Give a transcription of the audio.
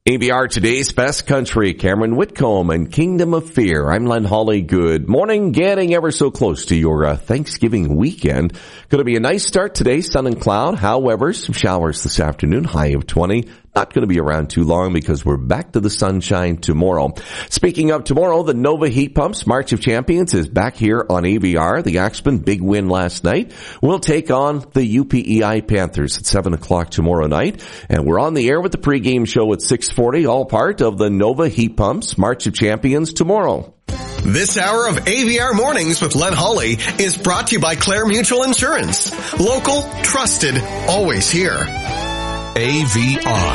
AVR Today's Best Country, Cameron Whitcomb and Kingdom of Fear. I'm Len Hawley. Good morning. Getting ever so close to your Thanksgiving weekend. Going to be a nice start today, sun and cloud. However, some showers this afternoon, high of 20. Not going to be around too long because we're back to the sunshine tomorrow. Speaking of tomorrow, the Nova Heat Pumps March of Champions is back here on AVR. The Axemen, big win last night, will take on the UPEI Panthers at 7 o'clock tomorrow night. And we're on the air with the pregame show at 6:40, all part of the Nova Heat Pumps March of Champions tomorrow. This hour of AVR Mornings with Len Hawley is brought to you by Clare Mutual Insurance. Local, trusted, always here. AVR.